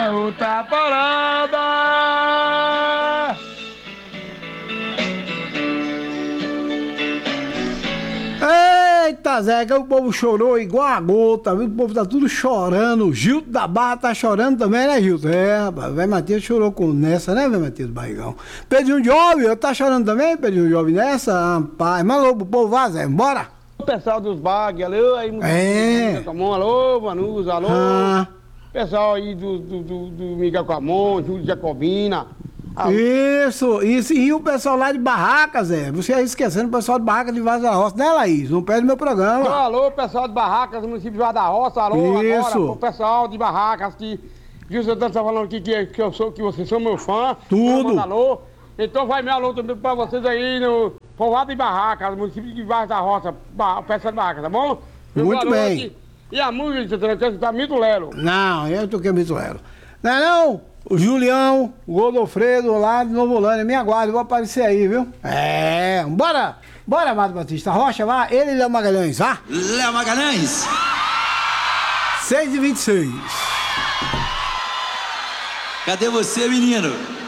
outra parada. Eita, Zé, que o povo chorou igual a gota, viu? O povo tá tudo chorando. O Gilto da Barra tá chorando também, né, Gilto? É, rapaz, Velho Matias chorou com nessa, né, Velho Matias do Barrigão? Pedrinho Jovem, tá chorando também, Pedrinho Jovem, nessa? Rapaz, mandou pro povo, vá, Zé, bora. O pessoal dos bags, alô, aí, É. alô, Manus, alô. Ah, Pessoal aí do Miguel Camon, Júlio Jacobina. isso. E o pessoal lá de Barracas, Zé. Você aí esquecendo o pessoal de Barracas de Vaz da Roça, né, Laís? Não perde meu programa. Alô, pessoal de Barracas, do município de Vaz da Roça, alô, Isso. agora, o pessoal de Barracas, que você tá falando aqui que vocês são meu fã. Tudo. Manda alô. Então vai meu alô também pra vocês aí no povoado de Barracas, município de Vaz da Roça, o pessoal de Barracas, tá bom? Muito alô bem. aqui. E a música, você quer escutar Mito Lelo? Não, eu toquei muito ela. Não é não? O Julião, o Godofredo lá de Novo Holândia, me aguarde, eu vou aparecer aí, viu? É, bora! Bora, Amado Batista Rocha, vá, ele e Léo Magalhães, vá! Léo Magalhães! 6h26. Cadê você, menino?